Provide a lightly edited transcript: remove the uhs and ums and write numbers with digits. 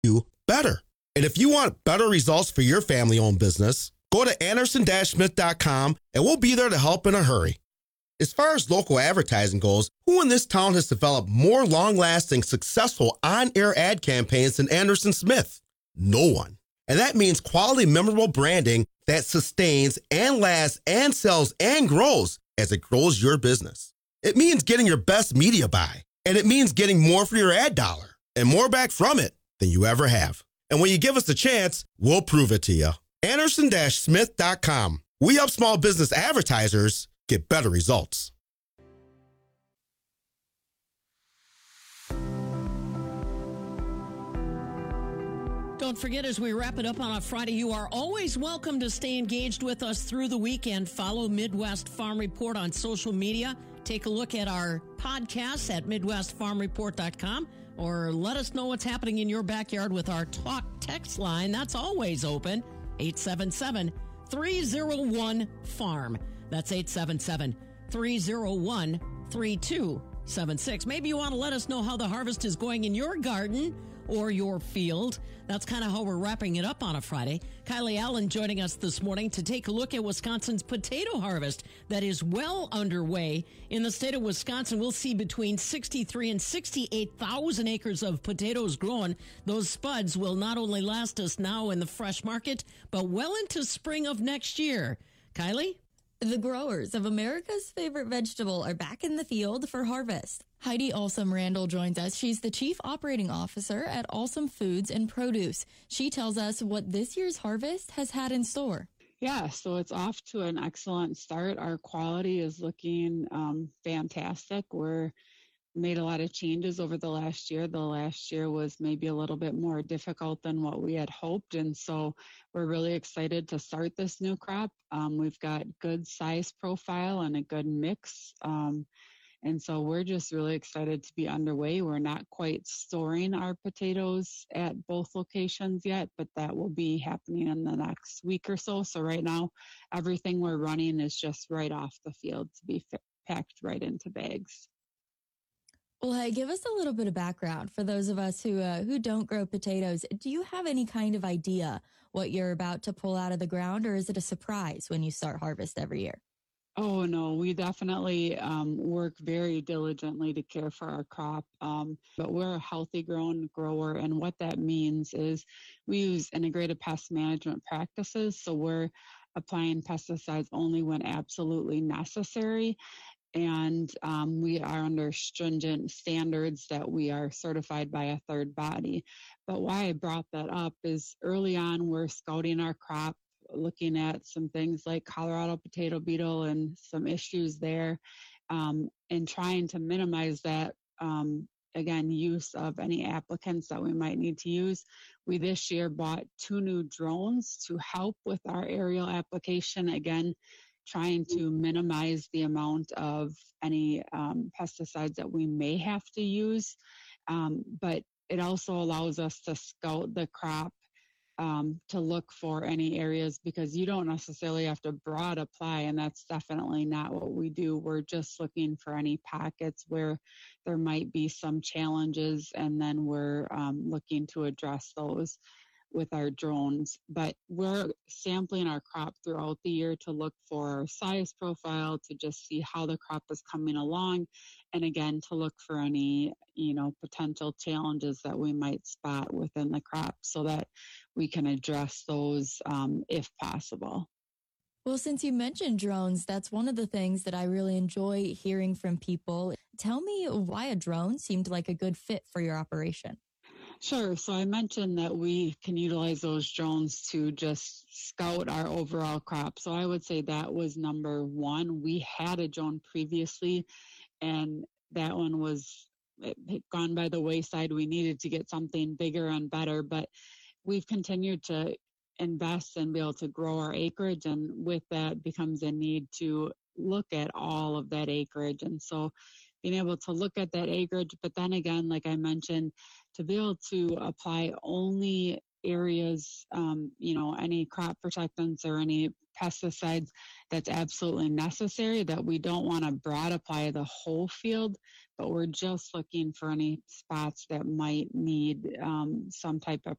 you better. And if you want better results for your family-owned business, go to Anderson-Smith.com and we'll be there to help in a hurry. As far as local advertising goes, who in this town has developed more long-lasting, successful on-air ad campaigns than Anderson Smith? No one. And that means quality, memorable branding that sustains and lasts and sells and grows as it grows your business. It means getting your best media buy, and it means getting more for your ad dollar and more back from it than you ever have. And when you give us a chance, we'll prove it to you. Anderson-Smith.com. We help small business advertisers get better results. Don't forget, as we wrap it up on a Friday, you are always welcome to stay engaged with us through the weekend. Follow Midwest Farm Report on social media. Take a look at our podcasts at MidwestFarmReport.com, or let us know what's happening in your backyard with our Talk text line. That's always open, 877-301-FARM. That's 877-301-3276. Maybe you want to let us know how the harvest is going in your garden or your field. That's kind of how we're wrapping it up on a Friday. Kylie Allen joining us this morning to take a look at Wisconsin's potato harvest that is well underway. In the state of Wisconsin, we'll see between 63 and 68,000 acres of potatoes grown. Those spuds will not only last us now in the fresh market, but well into spring of next year. Kylie? The growers of America's favorite vegetable are back in the field for harvest. Heidi Alsam Randall joins us. She's the Chief Operating Officer at Alsam Foods and Produce. She tells us what this year's harvest has had in store. Yeah, so it's off to an excellent start. Our quality is looking fantastic. We're made a lot of changes over the last year. The last year was maybe a little bit more difficult than what we had hoped. And so we're really excited to start this new crop. We've got good size profile and a good mix. And so we're just really excited to be underway. We're not quite storing our potatoes at both locations yet, but that will be happening in the next week or so. So right now, everything we're running is just right off the field to be packed right into bags. Well, hey, give us a little bit of background for those of us who don't grow potatoes. Do you have any kind of idea what you're about to pull out of the ground, or is it a surprise when you start harvest every year? Oh, no, we definitely work very diligently to care for our crop, but we're a healthy grown grower, and what that means is we use integrated pest management practices, so we're applying pesticides only when absolutely necessary. And we are under stringent standards that we are certified by a third body. But why I brought that up is early on, we're scouting our crop, looking at some things like Colorado potato beetle and some issues there, and trying to minimize that, again, use of any applicants that we might need to use. We this year bought 2 new drones to help with our aerial application, again, trying to minimize the amount of any pesticides that we may have to use. But it also allows us to scout the crop to look for any areas, because you don't necessarily have to broad apply, and that's definitely not what we do. We're just looking for any pockets where there might be some challenges, and then we're looking to address those with our drones. But we're sampling our crop throughout the year to look for our size profile, to just see how the crop is coming along, and again, to look for any, potential challenges that we might spot within the crop so that we can address those if possible. Well, since you mentioned drones, that's one of the things that I really enjoy hearing from people. Tell me why a drone seemed like a good fit for your operation. Sure. So I mentioned that we can utilize those drones to just scout our overall crop. So I would say that was number one. We had a drone previously, and that one it had gone by the wayside. We needed to get something bigger and better, but we've continued to invest and be able to grow our acreage. And with that becomes a need to look at all of that acreage. And so being able to look at that acreage, but then again, like I mentioned, to be able to apply only areas, any crop protectants or any pesticides that's absolutely necessary, that we don't want to broad apply the whole field, but we're just looking for any spots that might need some type of